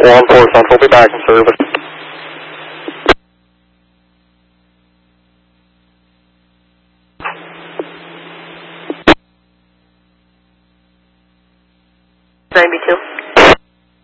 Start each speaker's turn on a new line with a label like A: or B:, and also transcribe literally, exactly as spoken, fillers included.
A: one four Central, be back in service.
B: ninety-two.